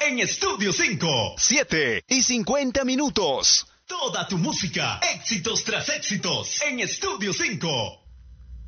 en Estudio 5. 7:50. Toda tu música, éxitos tras éxitos, en Estudio 5.